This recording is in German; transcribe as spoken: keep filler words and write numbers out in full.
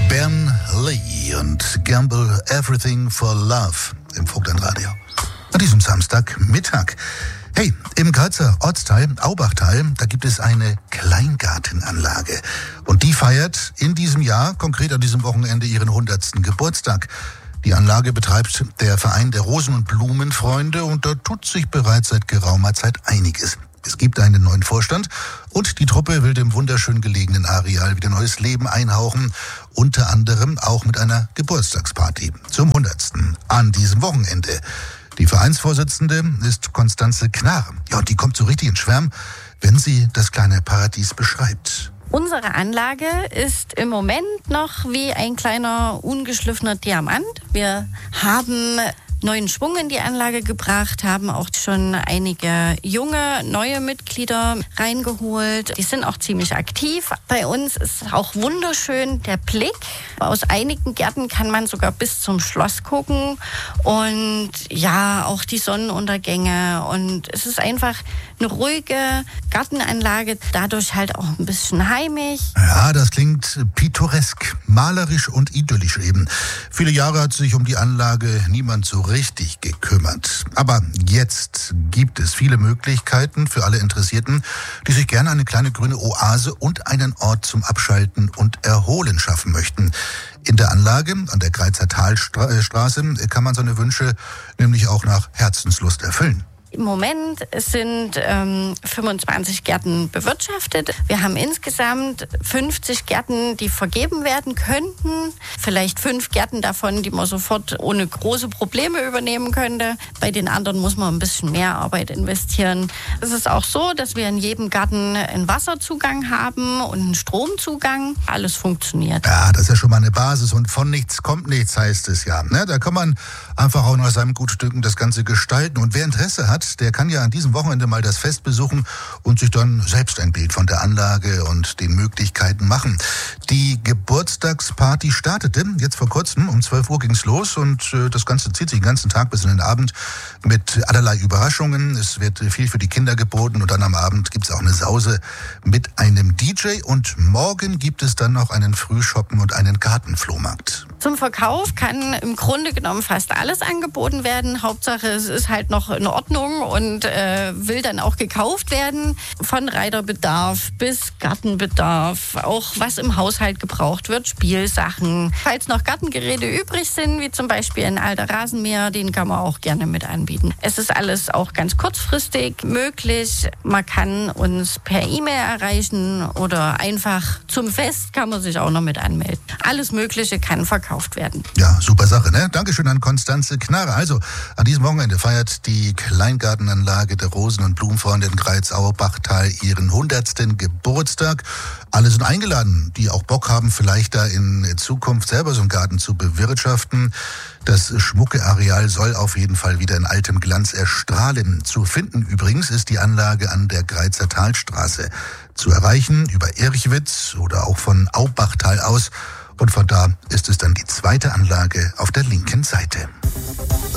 Ben Lee und Gamble Everything for Love im Vogtlandradio. An diesem Samstagmittag. Hey, im Greizer Ortsteil Aubachtal, da gibt es eine Kleingartenanlage. Und die feiert in diesem Jahr, konkret an diesem Wochenende, ihren hundertsten Geburtstag. Die Anlage betreibt der Verein der Rosen- und Blumenfreunde und da tut sich bereits seit geraumer Zeit einiges. Es gibt einen neuen Vorstand und die Truppe will dem wunderschön gelegenen Areal wieder neues Leben einhauchen, unter anderem auch mit einer Geburtstagsparty zum hundertsten an diesem Wochenende. Die Vereinsvorsitzende ist Constanze Knarr. Ja, und die kommt so richtig ins Schwärmen, wenn sie das kleine Paradies beschreibt. Unsere Anlage ist im Moment noch wie ein kleiner, ungeschliffener Diamant. Wir haben neuen Schwung in die Anlage gebracht, haben auch schon einige junge, neue Mitglieder reingeholt. Die sind auch ziemlich aktiv. Bei uns ist auch wunderschön der Blick. Aus einigen Gärten kann man sogar bis zum Schloss gucken und ja, auch die Sonnenuntergänge. Und es ist einfach eine ruhige Gartenanlage, dadurch halt auch ein bisschen heimisch. Ja, das klingt pittoresk, malerisch und idyllisch eben. Viele Jahre hat sich um die Anlage niemand so richtig gekümmert. Aber jetzt gibt es viele Möglichkeiten für alle Interessierten, die sich gerne eine kleine grüne Oase und einen Ort zum Abschalten und Erholen schaffen möchten. In der Anlage an der Greizer Talstraße kann man seine Wünsche nämlich auch nach Herzenslust erfüllen. Im Moment sind ähm, fünfundzwanzig Gärten bewirtschaftet. Wir haben insgesamt fünfzig Gärten, die vergeben werden könnten. Vielleicht fünf Gärten davon, die man sofort ohne große Probleme übernehmen könnte. Bei den anderen muss man ein bisschen mehr Arbeit investieren. Es ist auch so, dass wir in jedem Garten einen Wasserzugang haben und einen Stromzugang. Alles funktioniert. Ja, das ist ja schon mal eine Basis. Und von nichts kommt nichts, heißt es ja. Ne? Da kann man einfach auch nach seinem Gutstücken das Ganze gestalten. Und wer Interesse hat, der kann ja an diesem Wochenende mal das Fest besuchen und sich dann selbst ein Bild von der Anlage und den Möglichkeiten machen. Die Geburtstagsparty startete jetzt vor kurzem, um zwölf Uhr ging's los und äh, das Ganze zieht sich den ganzen Tag bis in den Abend mit allerlei Überraschungen. Es wird viel für die Kinder geboten und dann am Abend gibt's auch eine Sause mit einem D J und morgen gibt es dann noch einen Frühshoppen und einen Gartenflohmarkt. Zum Verkauf kann im Grunde genommen fast alles angeboten werden. Hauptsache, es ist halt noch in Ordnung und äh, will dann auch gekauft werden. Von Reiterbedarf bis Gartenbedarf, auch was im Haushalt gebraucht wird, Spielsachen. Falls noch Gartengeräte übrig sind, wie zum Beispiel ein alter Rasenmäher, den kann man auch gerne mit anbieten. Es ist alles auch ganz kurzfristig möglich. Man kann uns per E-Mail erreichen oder einfach zum Fest kann man sich auch noch mit anmelden. Alles Mögliche kann verkauft werden. Ja, super Sache, ne? Dankeschön an Constanze Knarr. Also, an diesem Wochenende feiert die Kleingartenanlage der Rosen- und Blumenfreunde in Greiz-Aubachtal ihren hundertsten Geburtstag. Alle sind eingeladen, die auch Bock haben, vielleicht da in Zukunft selber so einen Garten zu bewirtschaften. Das schmucke Areal soll auf jeden Fall wieder in altem Glanz erstrahlen. Zu finden übrigens ist die Anlage an der Greizer Talstraße. Zu erreichen über Irchwitz oder auch von Aubachtal aus. Und von da ist es dann die zweite Anlage auf der linken Seite.